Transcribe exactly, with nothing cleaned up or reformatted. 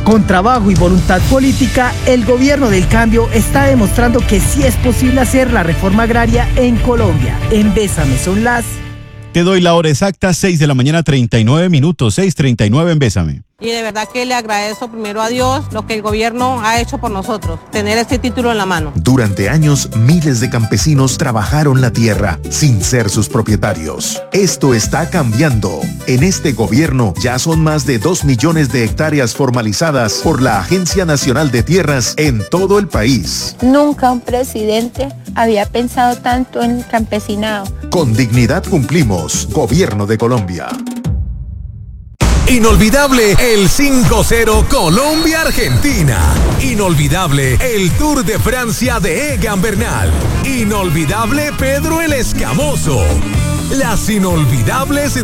Con trabajo y voluntad política, el gobierno del cambio está demostrando que sí es posible hacer la reforma agraria en Colombia. En Bésame son las... Te doy la hora exacta, seis de la mañana, treinta y nueve minutos, seis treinta y nueve en Bésame. Y de verdad que le agradezco primero a Dios lo que el gobierno ha hecho por nosotros, tener este título en la mano. Durante años, miles de campesinos trabajaron la tierra sin ser sus propietarios. Esto está cambiando. En este gobierno ya son más de dos millones de hectáreas formalizadas por la Agencia Nacional de Tierras en todo el país. Nunca un presidente había pensado tanto en el campesinado. Con dignidad cumplimos. Gobierno de Colombia. Inolvidable el cinco cero Colombia-Argentina. Inolvidable el Tour de Francia de Egan Bernal. Inolvidable Pedro el Escamoso. Las inolvidables